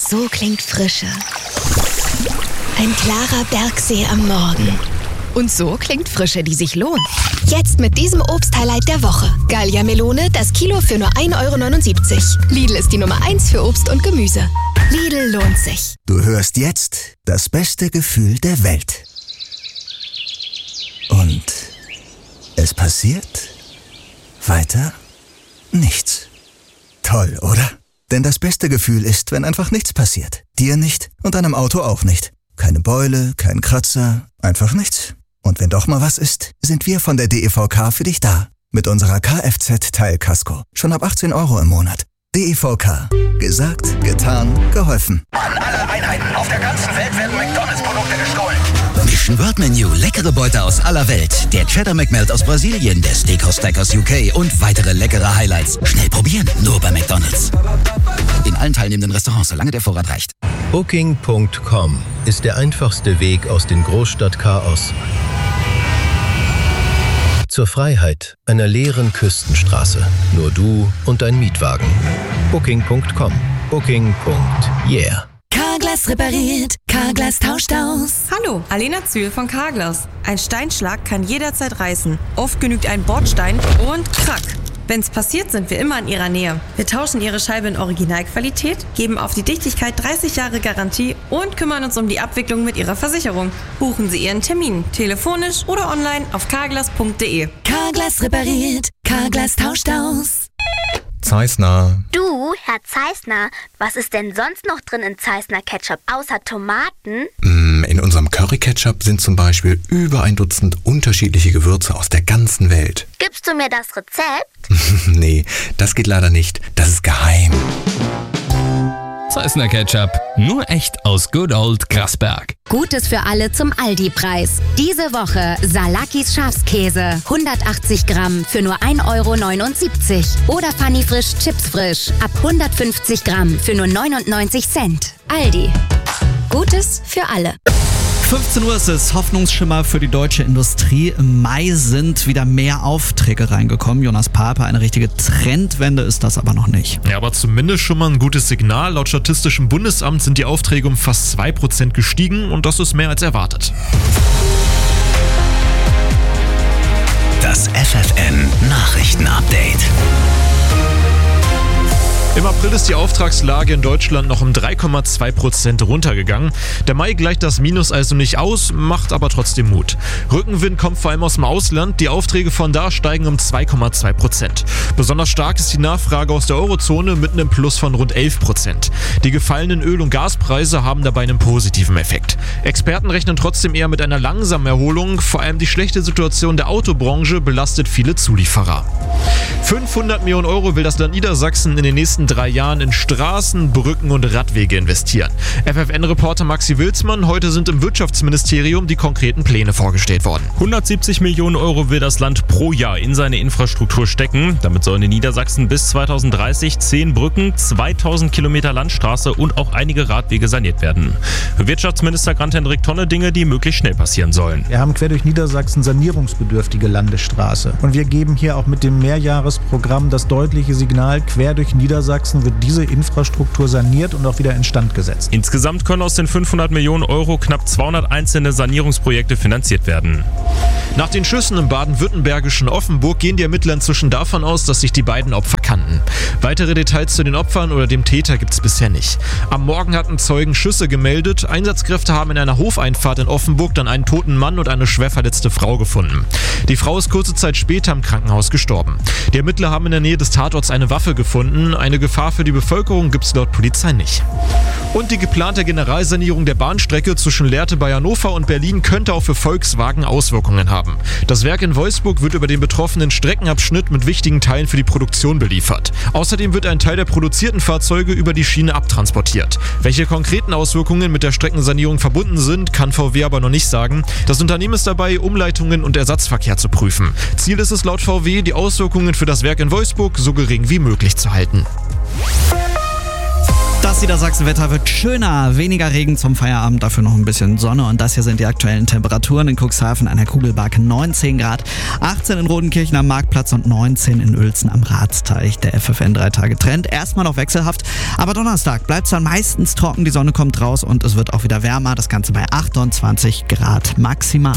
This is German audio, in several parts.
So klingt Frische. Ein klarer Bergsee am Morgen. Und so klingt Frische, die sich lohnt. Jetzt mit diesem Obst-Highlight der Woche. Gallia Melone, das Kilo für nur 1,79 €. Lidl ist die Nummer 1 für Obst und Gemüse. Lidl lohnt sich. Du hörst jetzt das beste Gefühl der Welt. Und es passiert weiter nichts. Toll, oder? Denn das beste Gefühl ist, wenn einfach nichts passiert. Dir nicht und deinem Auto auch nicht. Keine Beule, kein Kratzer, einfach nichts. Und wenn doch mal was ist, sind wir von der DEVK für dich da. Mit unserer Kfz-Teilkasko. Schon ab 18 € im Monat. DEVK. Gesagt, getan, geholfen. An alle Einheiten auf der ganzen Welt werden McDonalds-Produkte gestohlen. Mission Word Menu, leckere Beute aus aller Welt. Der Cheddar McMelt aus Brasilien, der Steakhouse Stack aus UK und weitere leckere Highlights. Schnell probieren, nur bei McDonalds. In allen teilnehmenden Restaurants, solange der Vorrat reicht. Booking.com ist der einfachste Weg aus dem Großstadtchaos zur Freiheit einer leeren Küstenstraße. Nur du und dein Mietwagen. Booking.com. Booking.yeah. Carglass repariert, Carglass tauscht aus. Hallo, Alena Zühl von Carglass. Ein Steinschlag kann jederzeit reißen. Oft genügt ein Bordstein und krack. Wenn's passiert, sind wir immer in Ihrer Nähe. Wir tauschen Ihre Scheibe in Originalqualität, geben auf die Dichtigkeit 30 Jahre Garantie und kümmern uns um die Abwicklung mit Ihrer Versicherung. Buchen Sie Ihren Termin, telefonisch oder online auf carglass.de. Carglass repariert, Carglass tauscht aus. Zeissner. Du, Herr Zeissner, was ist denn sonst noch drin in Zeissner Ketchup außer Tomaten? In unserem Curry-Ketchup sind zum Beispiel über 1 Dutzend unterschiedliche Gewürze aus der ganzen Welt. Gibst du mir das Rezept? Nee, das geht leider nicht. Das ist geheim. Zeissner Ketchup, nur echt aus Good Old Grasberg. Gutes für alle zum Aldi-Preis. Diese Woche Salakis Schafskäse, 180 Gramm für nur 1,79 € oder Funny Frisch Chips Frisch ab 150 Gramm für nur 99 Cent. Aldi. Gutes für alle. 15 Uhr ist es, Hoffnungsschimmer für die deutsche Industrie. Im Mai sind wieder mehr Aufträge reingekommen. Jonas Pape, eine richtige Trendwende ist das aber noch nicht. Ja, aber zumindest schon mal ein gutes Signal. Laut Statistischem Bundesamt sind die Aufträge um fast 2% gestiegen und das ist mehr als erwartet. Das FFN Nachrichten-Update. Im April ist die Auftragslage in Deutschland noch um 3,2% runtergegangen. Der Mai gleicht das Minus also nicht aus, macht aber trotzdem Mut. Rückenwind kommt vor allem aus dem Ausland. Die Aufträge von da steigen um 2,2%. Besonders stark ist die Nachfrage aus der Eurozone mit einem Plus von rund 11%. Die gefallenen Öl- und Gaspreise haben dabei einen positiven Effekt. Experten rechnen trotzdem eher mit einer langsamen Erholung. Vor allem die schlechte Situation der Autobranche belastet viele Zulieferer. 500 Millionen € will das Land Niedersachsen in den nächsten 3 Jahren in Straßen, Brücken und Radwege investieren. FFN-Reporter Maxi Wilsmann, heute sind im Wirtschaftsministerium die konkreten Pläne vorgestellt worden. 170 Millionen € will das Land pro Jahr in seine Infrastruktur stecken. Damit sollen in Niedersachsen bis 2030 10 Brücken, 2000 Kilometer Landstraße und auch einige Radwege saniert werden. Wirtschaftsminister Grant-Hendrik Tonne Dinge, die möglichst schnell passieren sollen. Wir haben quer durch Niedersachsen sanierungsbedürftige Landesstraße. Und wir geben hier auch mit dem Mehrjahresprogramm das deutliche Signal, quer durch Niedersachsen wird diese Infrastruktur saniert und auch wieder instand gesetzt. Insgesamt können aus den 500 Millionen € knapp 200 einzelne Sanierungsprojekte finanziert werden. Nach den Schüssen im baden-württembergischen Offenburg gehen die Ermittler inzwischen davon aus, dass sich die beiden Opfer kannten. Weitere Details zu den Opfern oder dem Täter gibt es bisher nicht. Am Morgen hatten Zeugen Schüsse gemeldet. Einsatzkräfte haben in einer Hofeinfahrt in Offenburg dann einen toten Mann und eine schwer verletzte Frau gefunden. Die Frau ist kurze Zeit später im Krankenhaus gestorben. Die Ermittler haben in der Nähe des Tatorts eine Waffe gefunden. Eine Gefahr für die Bevölkerung gibt es laut Polizei nicht. Und die geplante Generalsanierung der Bahnstrecke zwischen Lehrte bei Hannover und Berlin könnte auch für Volkswagen Auswirkungen haben. Das Werk in Wolfsburg wird über den betroffenen Streckenabschnitt mit wichtigen Teilen für die Produktion beliefert. Außerdem wird ein Teil der produzierten Fahrzeuge über die Schiene abtransportiert. Welche konkreten Auswirkungen mit der Streckensanierung verbunden sind, kann VW aber noch nicht sagen. Das Unternehmen ist dabei, Umleitungen und Ersatzverkehr zu prüfen. Ziel ist es laut VW, die Auswirkungen für das Werk in Wolfsburg so gering wie möglich zu halten. Das Das Niedersachsen-Wetter wird schöner, weniger Regen zum Feierabend, dafür noch ein bisschen Sonne. Und das hier sind die aktuellen Temperaturen in Cuxhaven an der Kugelbake 19 Grad, 18 in Rodenkirchen am Marktplatz und 19 in Uelzen am Ratsteich. Der FFN 3-Tage-Trend erstmal noch wechselhaft, aber Donnerstag bleibt es dann meistens trocken, die Sonne kommt raus und es wird auch wieder wärmer. Das Ganze bei 28 Grad maximal.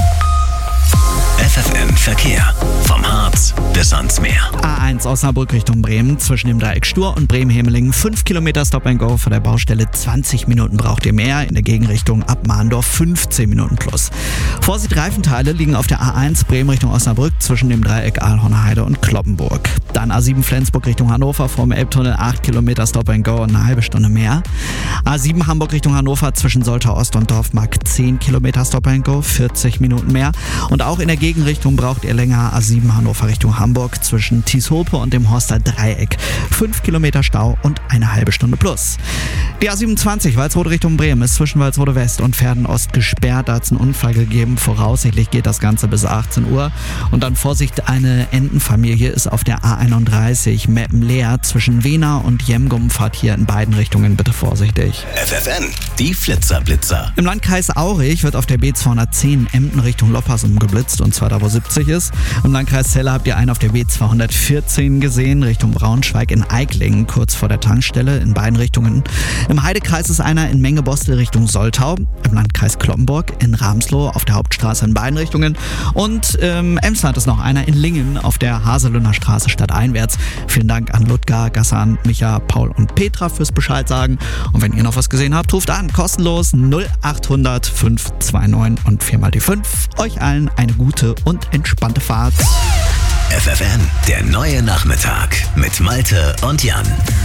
FFN Verkehr. Vom Harz bis ans Meer. A1 Osnabrück Richtung Bremen, zwischen dem Dreieck Stur und Bremen-Hemelingen 5 Kilometer Stop-and-Go vor der Baustelle. 20 Minuten braucht ihr mehr. In der Gegenrichtung ab Mahndorf 15 Minuten plus. Vorsicht, Reifenteile liegen auf der A1 Bremen Richtung Osnabrück zwischen dem Dreieck Aalhorner Heide und Kloppenburg. Dann A7 Flensburg Richtung Hannover vor dem Elbtunnel 8 Kilometer Stop-and-Go und eine halbe Stunde mehr. A7 Hamburg Richtung Hannover zwischen Soltau Ost und Dorfmark 10 Kilometer Stop-and-Go, 40 Minuten mehr. Und auch in der Gegenrichtung braucht ihr länger. A7 Hannover Richtung Hamburg zwischen Tieshope und dem Horster Dreieck 5 Kilometer Stau und eine halbe Stunde plus. Die A27 Walsrode Richtung Bremen ist zwischen Walsrode West und Verden Ost gesperrt. Da hat es einen Unfall gegeben. Voraussichtlich geht das Ganze bis 18 Uhr. Und dann Vorsicht, eine Entenfamilie ist auf der A31 Meppen-Leer zwischen Wehna und Jemgum. Fahrt hier in beiden Richtungen bitte vorsichtig. FFN, die Flitzer-Blitzer. Im Landkreis Aurich wird auf der B210 Emden Richtung Loppersum geblitzt, und zwar da, wo 70 ist. Im Landkreis Celle habt ihr einen auf der B214 gesehen, Richtung Braunschweig in Eiklingen, kurz vor der Tankstelle, in beiden Richtungen. Im Heidekreis ist einer in Mengebostel Richtung Soltau. Im Landkreis Cloppenburg in Ramsloh auf der Hauptstraße in beiden Richtungen. Und im Emsland ist noch einer in Lingen auf der Haselünder Straße stadteinwärts. Vielen Dank an Ludger, Gassan, Micha, Paul und Petra fürs Bescheid sagen. Und wenn ihr noch was gesehen habt, ruft an, kostenlos 0800 529 und 4 mal die 5. Euch allen eine gute und entspannte Fahrt. FFN, der neue Nachmittag mit Malte und Jan.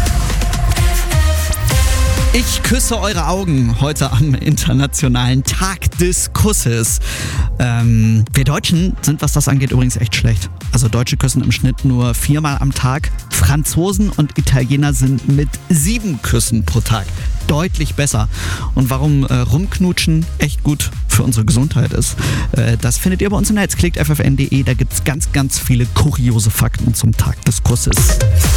Ich küsse eure Augen heute am Internationalen Tag des Kusses. Wir Deutschen sind, was das angeht, übrigens echt schlecht. Also Deutsche küssen im Schnitt nur 4-mal am Tag. Franzosen und Italiener sind mit 7 Küssen pro Tag deutlich besser. Und warum rumknutschen echt gut für unsere Gesundheit ist, das findet ihr bei uns im Netz. Klickt ffn.de, da gibt es ganz, ganz viele kuriose Fakten zum Tag des Kusses.